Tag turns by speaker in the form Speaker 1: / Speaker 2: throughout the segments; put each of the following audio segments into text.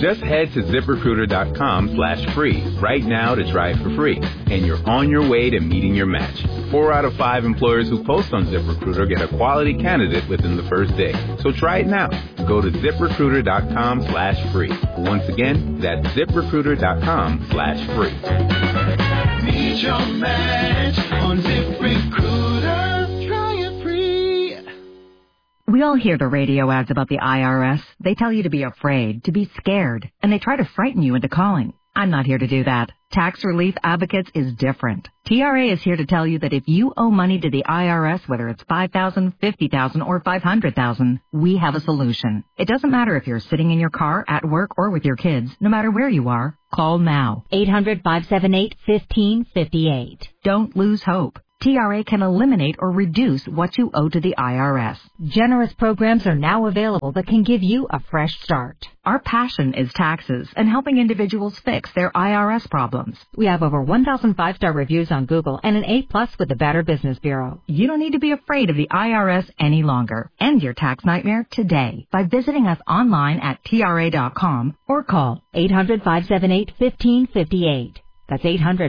Speaker 1: Just head to ZipRecruiter.com/free right now to try it for free, and you're on your way to meeting your match. 4 out of 5 employers who post on ZipRecruiter get a quality candidate within the first day. So try it now. Go to ZipRecruiter.com/free. Once again, that's ZipRecruiter.com/free.
Speaker 2: Meet your match on ZipRecruiter. Try it free.
Speaker 3: We all hear the radio ads about the IRS. They tell you to be afraid, to be scared, and they try to frighten you into calling. I'm not here to do that. Tax Relief Advocates is different. TRA is here to tell you that if you owe money to the IRS, whether it's $5,000, $50,000, or $500,000, we have a solution. It doesn't matter if you're sitting in your car, at work, or with your kids. No matter where you are, call now.
Speaker 4: 800-578-1558.
Speaker 3: Don't lose hope. TRA can eliminate or reduce what you owe to the IRS.
Speaker 4: Generous programs are now available that can give you a fresh start.
Speaker 3: Our passion is taxes and helping individuals fix their IRS problems.
Speaker 4: We have over 1,000 5-star reviews on Google and an A+ with the Better Business Bureau.
Speaker 3: You don't need to be afraid of the IRS any longer. End your tax nightmare today by visiting us online at TRA.com or call
Speaker 4: 800-578-1558. That's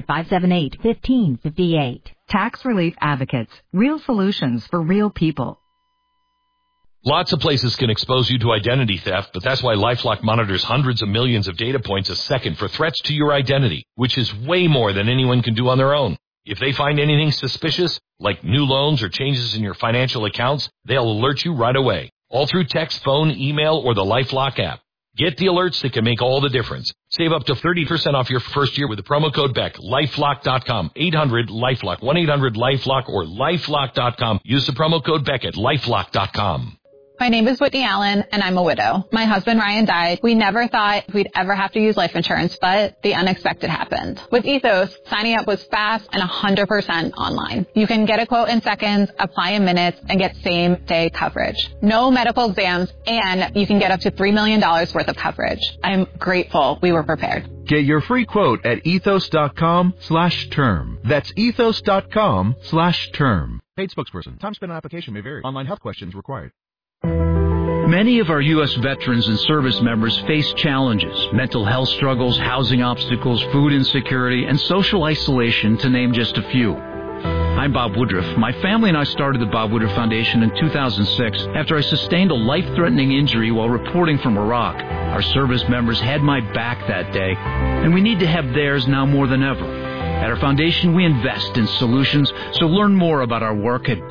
Speaker 4: 800-578-1558.
Speaker 3: Tax Relief Advocates. Real solutions for real people.
Speaker 5: Lots of places can expose you to identity theft, but that's why LifeLock monitors hundreds of millions of data points a second for threats to your identity, which is way more than anyone can do on their own. If they find anything suspicious, like new loans or changes in your financial accounts, they'll alert you right away, all through text, phone, email, or the LifeLock app. Get the alerts that can make all the difference. Save up to 30% off your first year with the promo code BECK. LifeLock.com. 800-LifeLock. 1-800-LifeLock or LifeLock.com. Use the promo code BECK at LifeLock.com.
Speaker 6: My name is Whitney Allen, and I'm a widow. My husband, Ryan, died. We never thought we'd ever have to use life insurance, but the unexpected happened. With Ethos, signing up was fast and 100% online. You can get a quote in seconds, apply in minutes, and get same-day coverage. No medical exams, and you can get up to $3 million worth of coverage. I'm grateful we were prepared.
Speaker 7: Get your free quote at ethos.com/term. That's ethos.com/term. Paid spokesperson. Time spent on application may vary. Online health questions required.
Speaker 8: Many of our U.S. veterans and service members face challenges, mental health struggles, housing obstacles, food insecurity, and social isolation, to name just a few. I'm Bob Woodruff. My family and I started the Bob Woodruff Foundation in 2006 after I sustained a life-threatening injury while reporting from Iraq. Our service members had my back that day, and we need to have theirs now more than ever. At our foundation, we invest in solutions, so learn more about our work at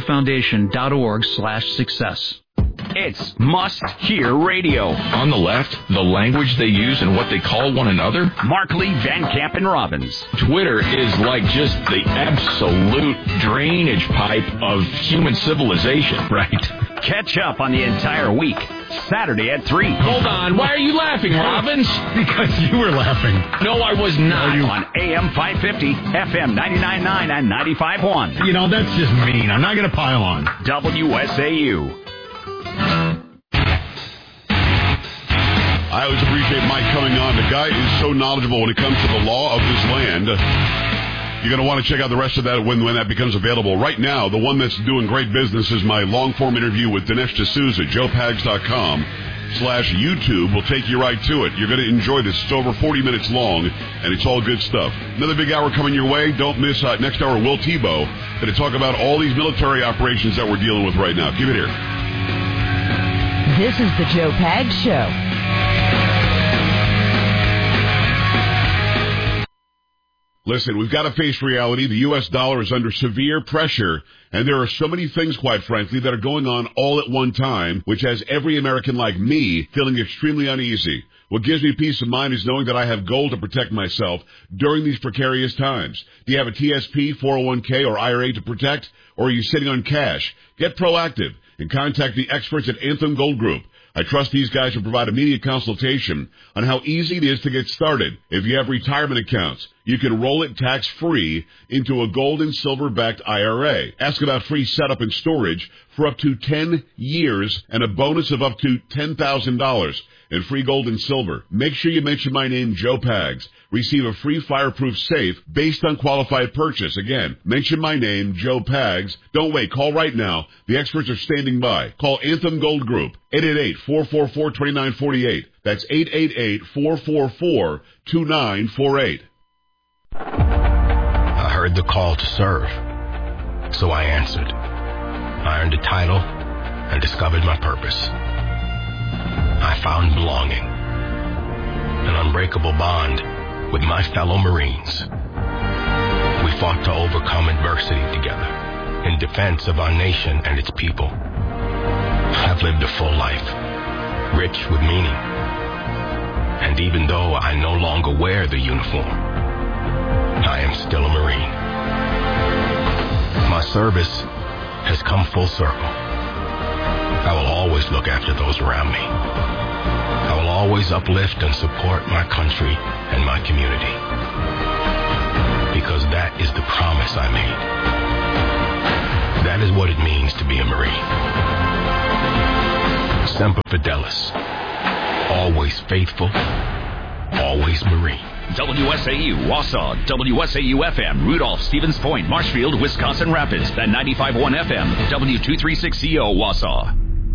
Speaker 8: bobwoodrufffoundation.org/success.
Speaker 9: It's must-hear radio. On the left, the language they use and what they call one another.
Speaker 10: Markley, Van Camp, and Robbins.
Speaker 9: Twitter is like just the absolute drainage pipe of human civilization.
Speaker 10: Right. Catch up on the entire week. Saturday at 3.
Speaker 9: Hold on. Why are you laughing, Robbins?
Speaker 11: Because you were laughing.
Speaker 9: No, I was not.
Speaker 10: On AM 550, FM 99.9, and 95.1.
Speaker 11: You know, that's just mean. I'm not going to pile on.
Speaker 10: WSAU.
Speaker 12: I always appreciate Mike coming on. The guy is so knowledgeable when it comes to the law of this land. You're going to want to check out the rest of that when that becomes available. Right now, the one that's doing great business is my long-form interview with Dinesh D'Souza. JoePags.com/YouTube will take you right to it. You're going to enjoy this. It's over 40 minutes long, and it's all good stuff. Another big hour coming your way. Don't miss next hour, Will Tebow, going to talk about all these military operations that we're dealing with right now. Give it here.
Speaker 13: This is the Joe Pags Show.
Speaker 12: Listen, we've got to face reality. The U.S. dollar is under severe pressure, and there are so many things, quite frankly, that are going on all at one time, which has every American like me feeling extremely uneasy. What gives me peace of mind is knowing that I have gold to protect myself during these precarious times. Do you have a TSP, 401k, or IRA to protect, or are you sitting on cash? Get proactive and contact the experts at Anthem Gold Group. I trust these guys will provide immediate consultation on how easy it is to get started. If you have retirement accounts, you can roll it tax-free into a gold and silver-backed IRA. Ask about free setup and storage for up to 10 years and a bonus of up to $10,000 in free gold and silver. Make sure you mention my name, Joe Pags. Receive a free fireproof safe based on qualified purchase. Again, mention my name, Joe Pags. Don't wait. Call right now. The experts are standing by. Call Anthem Gold Group, 888-444-2948. That's 888-444-2948.
Speaker 14: I heard the call to serve, so I answered. I earned a title and discovered my purpose. I found belonging, an unbreakable bond with my fellow Marines. We fought to overcome adversity together in defense of our nation and its people. I've lived a full life, rich with meaning. And even though I no longer wear the uniform, I am still a Marine. My service has come full circle. I will always look after those around me. I will always uplift and support my country and my community. Because that is the promise I made. That is what it means to be a Marine. Semper Fidelis. Always faithful. Always Marine.
Speaker 10: WSAU, Wausau, WSAU-FM, Rudolph, Stevens Point, Marshfield, Wisconsin Rapids, and 95.1 FM, W236CO, Wausau.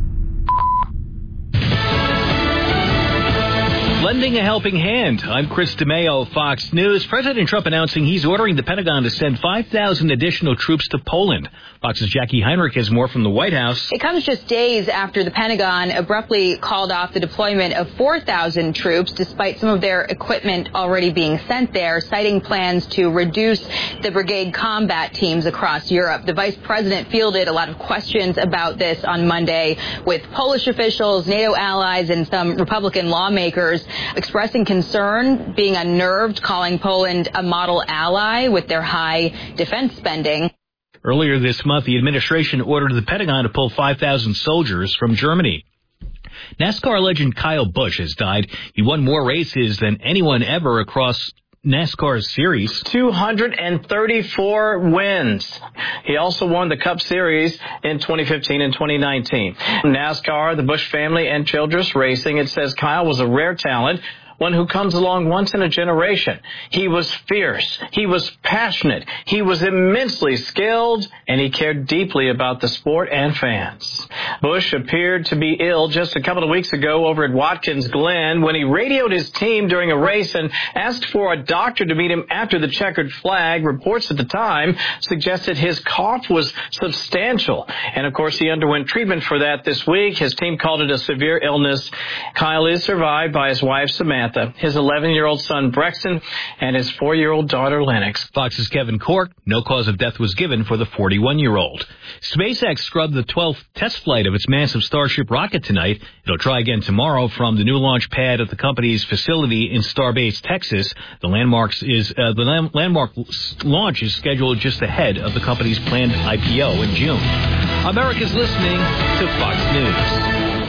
Speaker 15: Lending a helping hand. I'm Chris DeMeo, Fox News. President Trump announcing he's ordering the Pentagon to send 5,000 additional troops to Poland. Fox's Jackie Heinrich has more from the White House.
Speaker 16: It comes just days after the Pentagon abruptly called off the deployment of 4,000 troops, despite some of their equipment already being sent there, citing plans to reduce the brigade combat teams across Europe. The vice president fielded a lot of questions about this on Monday, with Polish officials, NATO allies, and some Republican lawmakers expressing concern, being unnerved, calling Poland a model ally with their high defense spending.
Speaker 15: Earlier this month, the administration ordered the Pentagon to pull 5,000 soldiers from Germany. NASCAR legend Kyle Busch has died. He won more races than anyone ever across NASCAR's series.
Speaker 17: 234 wins. He also won the Cup Series in 2015 and 2019. NASCAR, the Busch family, and Childress Racing, it says Kyle was a rare talent, one who comes along once in a generation. He was fierce. He was passionate. He was immensely skilled, and he cared deeply about the sport and fans. Busch appeared to be ill just a couple of weeks ago over at Watkins Glen when he radioed his team during a race and asked for a doctor to meet him after the checkered flag. Reports at the time suggested his cough was substantial. And, of course, he underwent treatment for that this week. His team called it a severe illness. Kyle is survived by his wife, Samantha, his 11-year-old son, Brexton, and his 4-year-old daughter, Lennox.
Speaker 15: Fox's Kevin Corke, no cause of death was given for the 41-year-old. SpaceX scrubbed the 12th test flight of its massive Starship rocket tonight. It'll try again tomorrow from the new launch pad at the company's facility in Starbase, Texas. The landmark launch is scheduled just ahead of the company's planned IPO in June. America's listening to Fox News.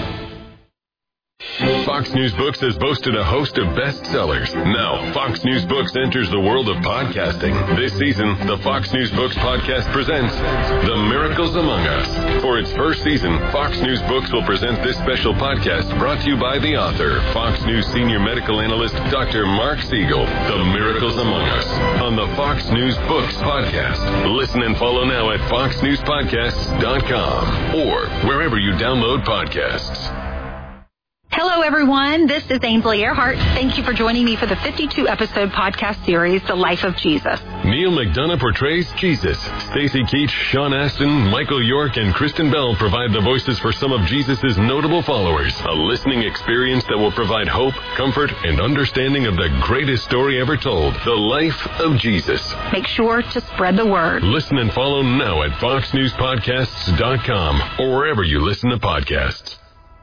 Speaker 18: Fox News Books has boasted a host of bestsellers. Now, Fox News Books enters the world of podcasting. This season, the Fox News Books podcast presents The Miracles Among Us. For its first season, Fox News Books will present this special podcast brought to you by the author, Fox News senior medical analyst, Dr. Mark Siegel. The Miracles Among Us on the Fox News Books podcast. Listen and follow now at foxnewspodcasts.com or wherever you download podcasts.
Speaker 19: Hello, everyone. This is Ainsley Earhart. Thank you for joining me for the 52-episode podcast series, The Life of Jesus.
Speaker 18: Neil McDonough portrays Jesus. Stacey Keach, Sean Astin, Michael York, and Kristen Bell provide the voices for some of Jesus' notable followers. A listening experience that will provide hope, comfort, and understanding of the greatest story ever told, The Life of Jesus.
Speaker 19: Make sure to spread the word.
Speaker 18: Listen and follow now at foxnewspodcasts.com or wherever you listen to podcasts.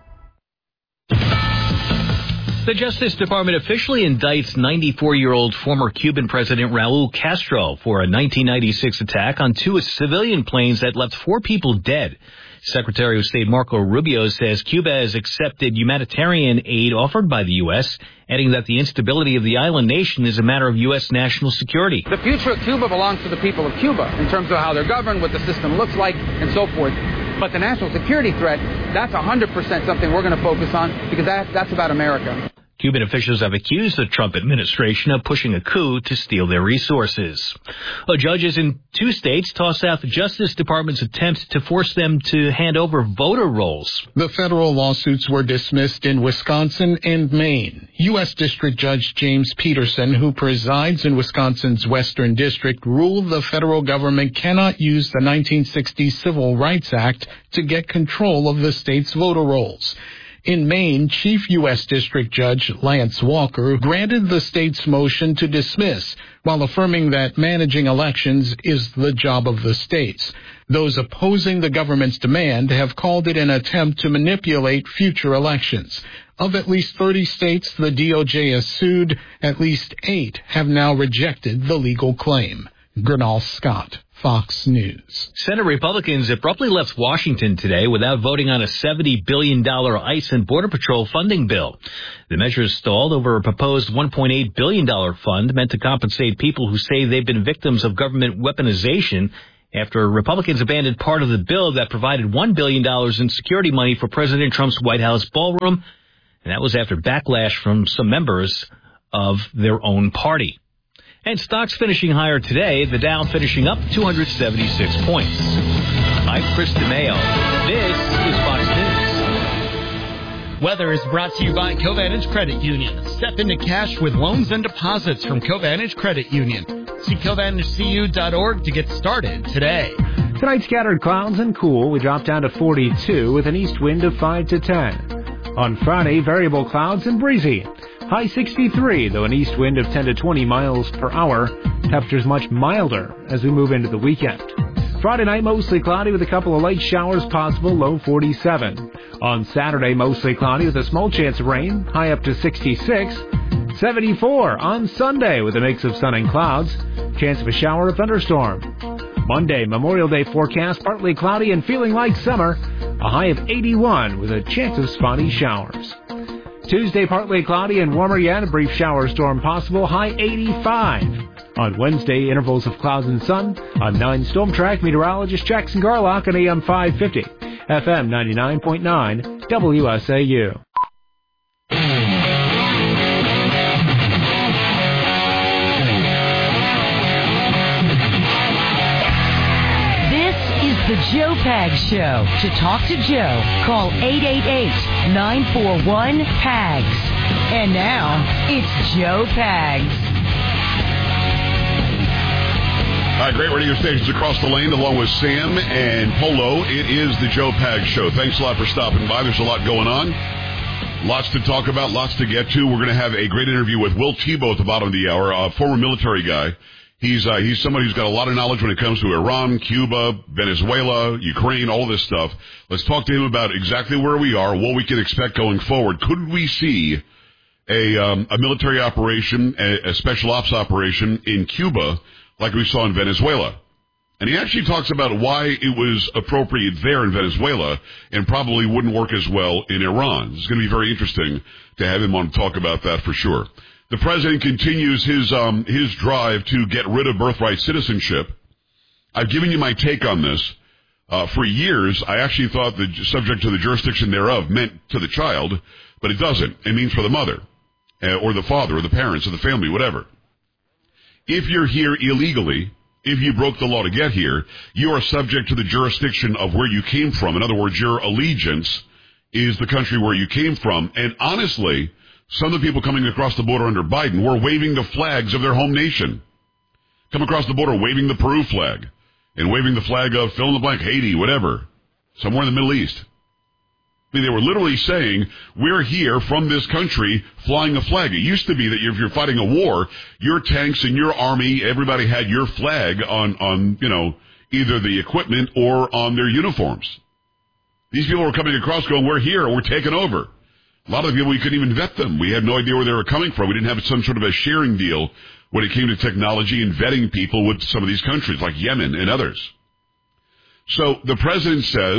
Speaker 15: The Justice Department officially indicts 94-year-old former Cuban President Raul Castro for a 1996 attack on two civilian planes that left 4 people dead. Secretary of State Marco Rubio says Cuba has accepted humanitarian aid offered by the U.S., adding that the instability of the island nation is a matter of U.S. national security.
Speaker 20: The future of Cuba belongs to the people of Cuba in terms of how they're governed, what the system looks like, and so forth. But the national security threat, that's 100% something we're going to focus on because that's about America.
Speaker 15: Cuban officials have accused the Trump administration of pushing a coup to steal their resources. Judges in 2 states tossed out the Justice Department's attempt to force them to hand over voter rolls.
Speaker 21: The federal lawsuits were dismissed in Wisconsin and Maine. U.S. District Judge James Peterson, who presides in Wisconsin's Western District, ruled the federal government cannot use the 1960 Civil Rights Act to get control of the state's voter rolls. In Maine, Chief U.S. District Judge Lance Walker granted the state's motion to dismiss, while affirming that managing elections is the job of the states. Those opposing the government's demand have called it an attempt to manipulate future elections. Of at least 30 states the DOJ has sued, at least 8 have now rejected the legal claim. Gernal Scott, Fox News.
Speaker 15: Senate Republicans abruptly left Washington today without voting on a $70 billion ICE and Border Patrol funding bill. The measure stalled over a proposed $1.8 billion fund meant to compensate people who say they've been victims of government weaponization after Republicans abandoned part of the bill that provided $1 billion in security money for President Trump's White House ballroom, and that was after backlash from some members of their own party. And stocks finishing higher today, the Dow finishing up 276 points. I'm Chris DeMeo. This is Fox News.
Speaker 22: Weather is brought to you by Covantage Credit Union. Step into cash with loans and deposits from Covantage Credit Union. See CovantageCU.org to get started today.
Speaker 23: Tonight, scattered clouds and cool. We drop down to 42 with an east wind of 5 to 10. On Friday, variable clouds and breezy. High 63, though an east wind of 10 to 20 miles per hour. Temperatures much milder as we move into the weekend. Friday night, mostly cloudy with a couple of light showers possible, low 47. On Saturday, mostly cloudy with a small chance of rain, high up to 66. 74 on Sunday with a mix of sun and clouds. Chance of a shower or thunderstorm. Monday, Memorial Day forecast, partly cloudy and feeling like summer. A high of 81 with a chance of spotty showers. Tuesday, partly cloudy and warmer yet, a brief shower storm possible, high 85. On Wednesday, intervals of clouds and sun. On 9 Storm Track, meteorologist Jackson Garlock on AM 550, FM 99.9, WSAU.
Speaker 13: The Joe Pags Show. To talk to Joe, call 888-941-PAGS. And now, it's Joe Pags.
Speaker 12: All right, great radio stations across the lane, along with Sam and Polo. It is the Joe Pags Show. Thanks a lot for stopping by. There's a lot going on. Lots to talk about, lots to get to. We're going to have a great interview with Will Tebow at the bottom of the hour, a former military guy. He's somebody who's got a lot of knowledge when it comes to Iran, Cuba, Venezuela, Ukraine, all this stuff. Let's talk to him about exactly where we are, what we can expect going forward. Could we see a military operation, a special ops operation in Cuba like we saw in Venezuela? And he actually talks about why it was appropriate there in Venezuela and probably wouldn't work as well in Iran. It's going to be very interesting to have him on to talk about that for sure. The president continues his drive to get rid of birthright citizenship. I've given you my take on this. For years, I actually thought the subject to the jurisdiction thereof meant to the child, but it doesn't. It means for the mother, or the father, or the parents, or the family, whatever. If you're here illegally, if you broke the law to get here, you are subject to the jurisdiction of where you came from. In other words, your allegiance is the country where you came from. And honestly, some of the people coming across the border under Biden were waving the flags of their home nation. Come across the border waving the Peru flag and waving the flag of fill in the blank, Haiti, whatever, somewhere in the Middle East. I mean, they were literally saying, we're here from this country flying a flag. It used to be that if you're fighting a war, your tanks and your army, everybody had your flag on either the equipment or on their uniforms. These people were coming across going, we're here, we're taking over. A lot of the people, we couldn't even vet them. We had no idea where they were coming from. We didn't have some sort of a sharing deal when it came to technology and vetting people with some of these countries, like Yemen and others. So the president says,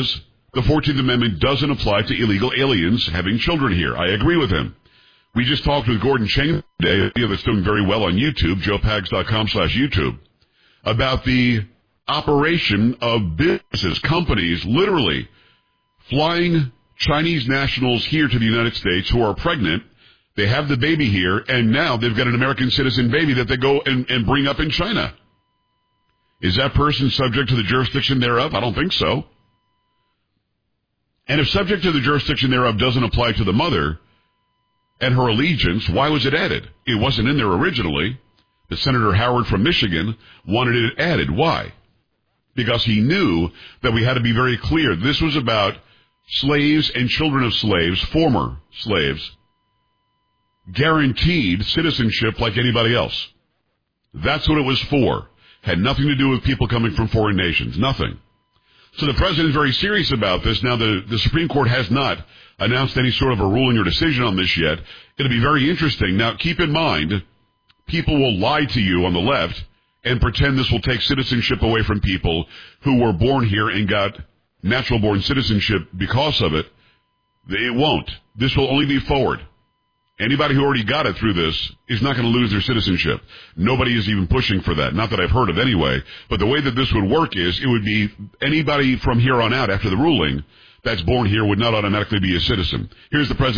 Speaker 12: the 14th Amendment doesn't apply to illegal aliens having children here. I agree with him. We just talked with Gordon Chang today, a video that's doing very well on YouTube, joepags.com/YouTube, about the operation of businesses, companies, literally flying Chinese nationals here to the United States who are pregnant. They have the baby here, and now they've got an American citizen baby that they go and bring up in China. Is that person subject to the jurisdiction thereof? I don't think so. And if subject to the jurisdiction thereof doesn't apply to the mother and her allegiance, why was it added? It wasn't in there originally. The Senator Howard from Michigan wanted it added. Why? Because he knew that we had to be very clear. This was about slaves and children of slaves, former slaves, guaranteed citizenship like anybody else. That's what it was for. Had nothing to do with people coming from foreign nations. Nothing. So the president is very serious about this. Now, the Supreme Court has not announced any sort of a ruling or decision on this yet. It'll be very interesting. Now, keep in mind, people will lie to you on the left and pretend this will take citizenship away from people who were born here and got natural-born citizenship because of it. It won't. This will only be forward. Anybody who already got it through this is not going to lose their citizenship. Nobody is even pushing for that. Not that I've heard of anyway. But the way that this would work is it would be anybody from here on out after the ruling that's born here would not automatically be a citizen. Here's the president.